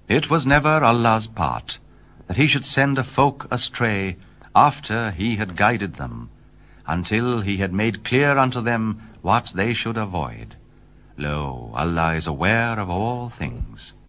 It was never Allah's part that he should send a folk astray after he had guided them, until he had made clear unto them what they should avoid. Lo, Allah is aware of all things.